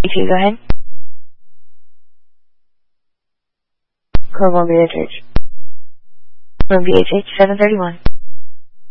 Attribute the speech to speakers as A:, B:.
A: Okay, go ahead. Columbia Church. From BHH 731.